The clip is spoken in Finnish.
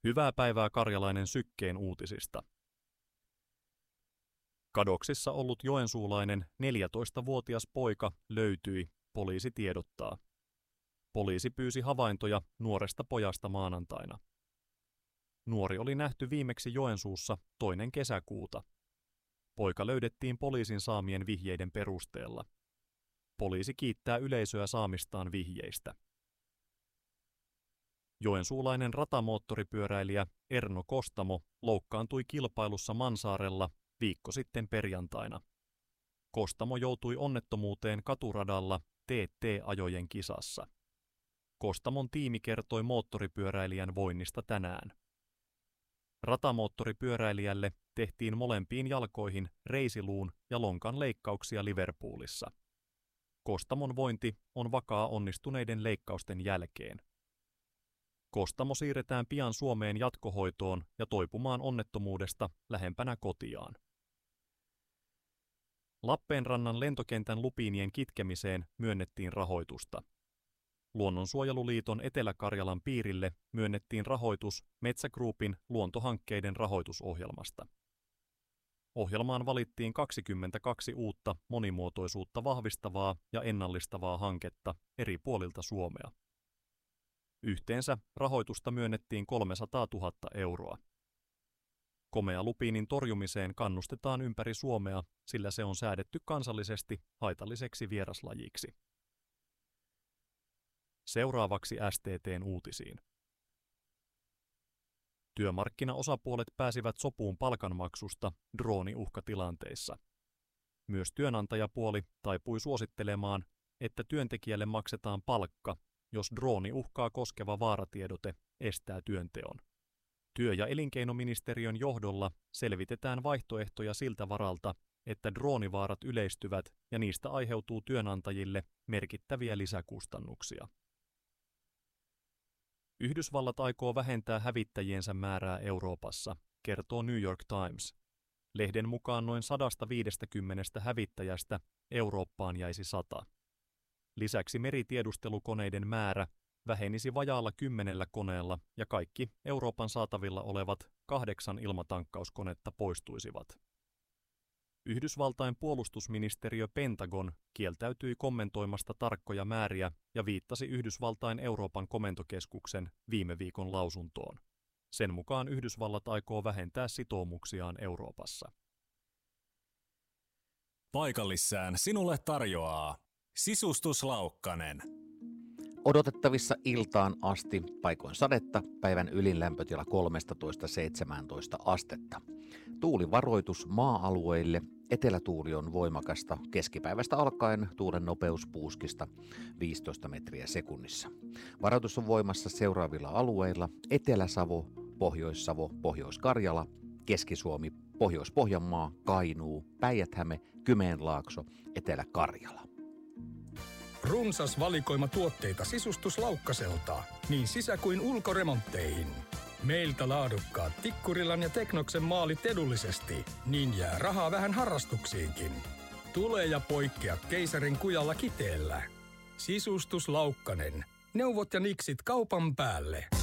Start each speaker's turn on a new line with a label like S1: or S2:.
S1: Hyvää päivää Karjalainen Sykkeen uutisista. Kadoksissa ollut joensuulainen 14-vuotias poika löytyi, poliisi tiedottaa. Poliisi pyysi havaintoja nuoresta pojasta maanantaina. Nuori oli nähty viimeksi Joensuussa 2. kesäkuuta. Poika löydettiin poliisin saamien vihjeiden perusteella. Poliisi kiittää yleisöä saamistaan vihjeistä. Joensuulainen ratamoottoripyöräilijä Erno Kostamo loukkaantui kilpailussa Mansaarella viikko sitten perjantaina. Kostamo joutui onnettomuuteen katuradalla TT-ajojen kisassa. Kostamon tiimi kertoi moottoripyöräilijän voinnista tänään. Ratamoottoripyöräilijälle tehtiin molempiin jalkoihin reisiluun ja lonkan leikkauksia Liverpoolissa. Kostamon vointi on vakaa onnistuneiden leikkausten jälkeen. Kostamo siirretään pian Suomeen jatkohoitoon ja toipumaan onnettomuudesta lähempänä kotiaan. Lappeenrannan lentokentän lupiinien kitkemiseen myönnettiin rahoitusta. Luonnonsuojeluliiton Etelä-Karjalan piirille myönnettiin rahoitus Metsä Groupin luontohankkeiden rahoitusohjelmasta. Ohjelmaan valittiin 22 uutta monimuotoisuutta vahvistavaa ja ennallistavaa hanketta eri puolilta Suomea. Yhteensä rahoitusta myönnettiin 300 000 euroa. Komealupiinin torjumiseen kannustetaan ympäri Suomea, sillä se on säädetty kansallisesti haitalliseksi vieraslajiksi. Seuraavaksi STT:n uutisiin. Työmarkkinaosapuolet pääsivät sopuun palkanmaksusta drooniuhkatilanteissa. Myös työnantajapuoli taipui suosittelemaan, että työntekijälle maksetaan palkka, jos drooniuhkaa koskeva vaaratiedote estää työnteon. Työ- ja elinkeinoministeriön johdolla selvitetään vaihtoehtoja siltä varalta, että droonivaarat yleistyvät ja niistä aiheutuu työnantajille merkittäviä lisäkustannuksia. Yhdysvallat aikoo vähentää hävittäjiensä määrää Euroopassa, kertoo New York Times. Lehden mukaan noin 150 hävittäjästä Eurooppaan jäisi 100. Lisäksi meritiedustelukoneiden määrä vähenisi vajaalla 10 koneella ja kaikki Euroopan saatavilla olevat 8 ilmatankkauskonetta poistuisivat. Yhdysvaltain puolustusministeriö Pentagon kieltäytyi kommentoimasta tarkkoja määriä ja viittasi Yhdysvaltain Euroopan komentokeskuksen viime viikon lausuntoon. Sen mukaan Yhdysvallat aikoo vähentää sitoumuksiaan Euroopassa.
S2: Paikallissään sinulle tarjoaa Sisustus Laukkanen.
S3: Odotettavissa iltaan asti, paikoin sadetta, päivän ylin lämpötila 13-17 astetta. Tuulivaroitus maa-alueille, etelätuuli on voimakasta, keskipäivästä alkaen tuulen nopeus puuskista 15 metriä sekunnissa. Varoitus on voimassa seuraavilla alueilla: Etelä-Savo, Pohjois-Savo, Pohjois-Karjala, Keski-Suomi, Pohjois-Pohjanmaa, Kainuu, Päijät-Häme, Kymenlaakso, Etelä-Karjala.
S4: Runsas valikoima tuotteita Sisustus Laukkaselta, niin sisä- kuin ulkoremontteihin. Meiltä laadukkaat Tikkurilan ja Teknoksen maalit edullisesti, niin jää rahaa vähän harrastuksiinkin. Tule ja poikkea keisarin kujalla Kiteellä. Sisustus Laukkanen. Neuvot ja niksit kaupan päälle.